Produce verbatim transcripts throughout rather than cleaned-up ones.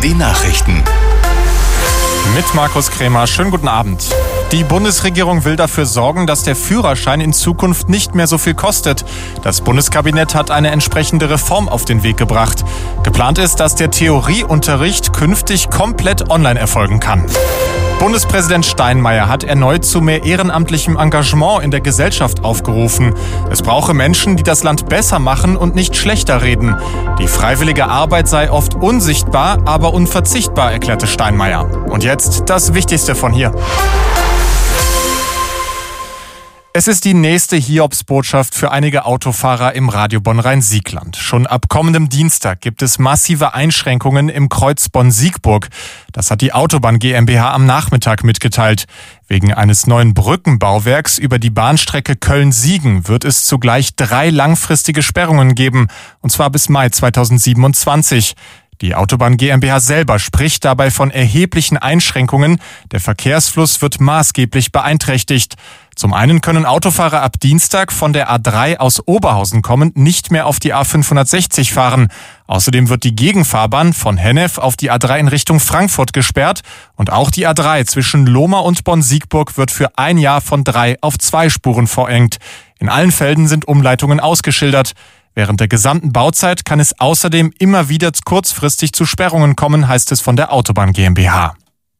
die Nachrichten. Mit Markus Krämer. Schönen guten Abend. Die Bundesregierung will dafür sorgen, dass der Führerschein in Zukunft nicht mehr so viel kostet. Das Bundeskabinett hat eine entsprechende Reform auf den Weg gebracht. Geplant ist, dass der Theorieunterricht künftig komplett online erfolgen kann. Bundespräsident Steinmeier hat erneut zu mehr ehrenamtlichem Engagement in der Gesellschaft aufgerufen. Es brauche Menschen, die das Land besser machen und nicht schlechter reden. Die freiwillige Arbeit sei oft unsichtbar, aber unverzichtbar, erklärte Steinmeier. Und jetzt das Wichtigste von hier. Es ist die nächste Hiobsbotschaft für einige Autofahrer im Radio Bonn-Rhein-Sieg-Land. Schon ab kommendem Dienstag gibt es massive Einschränkungen im Kreuz Bonn-Siegburg. Das hat die Autobahn GmbH am Nachmittag mitgeteilt. Wegen eines neuen Brückenbauwerks über die Bahnstrecke Köln-Siegen wird es zugleich drei langfristige Sperrungen geben, und zwar bis Mai zweitausendsiebenundzwanzig. Die Autobahn GmbH selber spricht dabei von erheblichen Einschränkungen. Der Verkehrsfluss wird maßgeblich beeinträchtigt. Zum einen können Autofahrer ab Dienstag von der A drei aus Oberhausen kommend nicht mehr auf die A fünfhundertsechzig fahren. Außerdem wird die Gegenfahrbahn von Hennef auf die A drei in Richtung Frankfurt gesperrt. Und auch die A drei zwischen Lohmar und Bonn-Siegburg wird für ein Jahr von drei auf zwei Spuren verengt. In allen Feldern sind Umleitungen ausgeschildert. Während der gesamten Bauzeit kann es außerdem immer wieder kurzfristig zu Sperrungen kommen, heißt es von der Autobahn GmbH.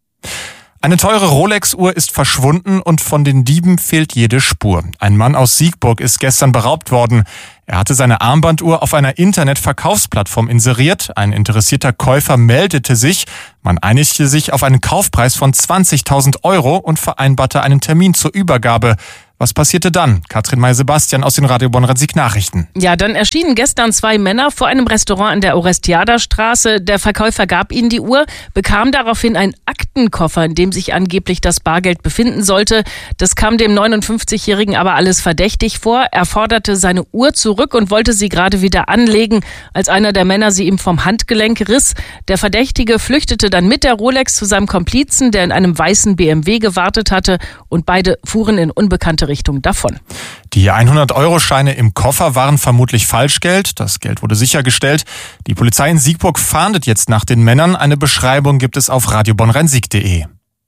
Eine teure Rolex-Uhr ist verschwunden und von den Dieben fehlt jede Spur. Ein Mann aus Siegburg ist gestern beraubt worden. Er hatte seine Armbanduhr auf einer Internetverkaufsplattform inseriert. Ein interessierter Käufer meldete sich. Man einigte sich auf einen Kaufpreis von zwanzigtausend Euro und vereinbarte einen Termin zur Übergabe. Was passierte dann? Katrin May-Sebastian aus den Radio Bonn-Rhein-Sieg Nachrichten. Ja, dann erschienen gestern zwei Männer vor einem Restaurant an der Orestiada-Straße. Der Verkäufer gab ihnen die Uhr, bekam daraufhin einen Aktenkoffer, in dem sich angeblich das Bargeld befinden sollte. Das kam dem neunundfünfzigjährigen aber alles verdächtig vor. Er forderte seine Uhr zurück und wollte sie gerade wieder anlegen, als einer der Männer sie ihm vom Handgelenk riss. Der Verdächtige flüchtete dann mit der Rolex zu seinem Komplizen, der in einem weißen B M W gewartet hatte, und beide fuhren in unbekannte Richtung davon. Die hundert-Euro-Scheine im Koffer waren vermutlich Falschgeld. Das Geld wurde sichergestellt. Die Polizei in Siegburg fahndet jetzt nach den Männern. Eine Beschreibung gibt es auf radio bonn rhein sieg punkt de.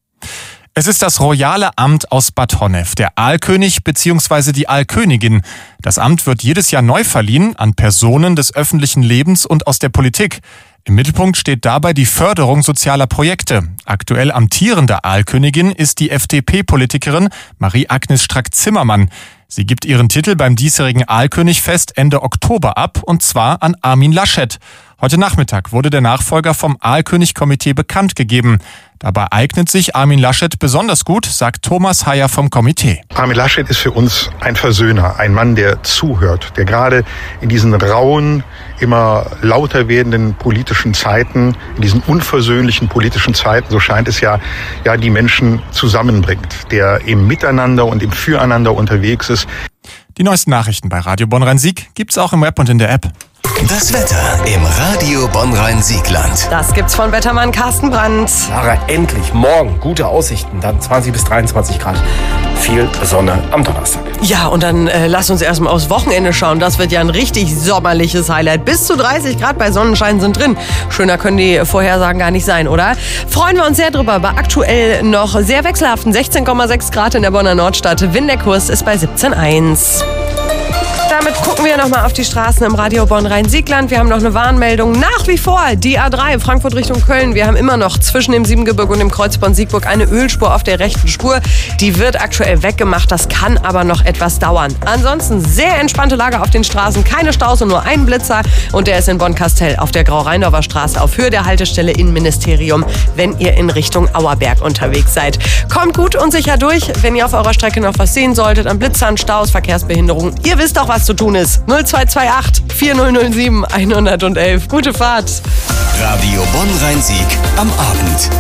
Es ist das royale Amt aus Bad Honnef, der Aalkönig bzw. die Aalkönigin. Das Amt wird jedes Jahr neu verliehen an Personen des öffentlichen Lebens und aus der Politik. Im Mittelpunkt steht dabei die Förderung sozialer Projekte. Aktuell amtierende Aalkönigin ist die F D P-Politikerin Marie-Agnes Strack-Zimmermann. Sie gibt ihren Titel beim diesjährigen Aalkönigfest Ende Oktober ab, und zwar an Armin Laschet. Heute Nachmittag wurde der Nachfolger vom Aalkönig-Komitee bekannt gegeben. Dabei eignet sich Armin Laschet besonders gut, sagt Thomas Heyer vom Komitee. Armin Laschet ist für uns ein Versöhner, ein Mann, der zuhört, der gerade in diesen rauen, immer lauter werdenden politischen Zeiten, in diesen unversöhnlichen politischen Zeiten, so scheint es ja, ja die Menschen zusammenbringt, der im Miteinander und im Füreinander unterwegs ist. Die neuesten Nachrichten bei Radio Bonn-Rhein-Sieg gibt's auch im Web und in der App. Das Wetter im Radio Bonn-Rhein-Sieg-Land. Das gibt's von Wettermann Carsten Brandt. Sarah, endlich morgen gute Aussichten, dann zwanzig bis dreiundzwanzig Grad. Viel Sonne am Donnerstag. Ja, und dann äh, lass uns erstmal aufs Wochenende schauen. Das wird ja ein richtig sommerliches Highlight. Bis zu dreißig Grad bei Sonnenschein sind drin. Schöner können die Vorhersagen gar nicht sein, oder? Freuen wir uns sehr drüber. Bei aktuell noch sehr wechselhaften sechzehn Komma sechs Grad in der Bonner Nordstadt. Winterkurs ist bei siebzehn Komma eins. Damit gucken wir nochmal auf die Straßen im Radio Bonn-Rhein-Sieg-Land. Wir haben noch eine Warnmeldung. Nach wie vor die A drei Frankfurt Richtung Köln. Wir haben immer noch zwischen dem Siebengebirge und dem Kreuz Bonn-Siegburg eine Ölspur auf der rechten Spur. Die wird aktuell weggemacht. Das kann aber noch etwas dauern. Ansonsten sehr entspannte Lage auf den Straßen. Keine Staus und nur ein Blitzer. Und der ist in Bonn-Kastel auf der Grau-Rheindorfer Straße auf Höhe der Haltestelle Innenministerium, wenn ihr in Richtung Auerberg unterwegs seid. Kommt gut und sicher durch. Wenn ihr auf eurer Strecke noch was sehen solltet, an Blitzern, Staus, Verkehrsbehinderungen, ihr wisst auch, was zu tun ist. null zwei zwei acht vier null null sieben eins eins eins. Gute Fahrt. Radio Bonn-Rhein-Sieg am Abend.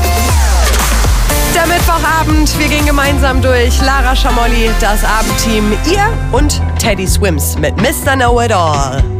Der Mittwochabend, wir gehen gemeinsam durch. Lara Schamolli, das Abendteam, ihr und Teddy Swims mit Mister Know It All.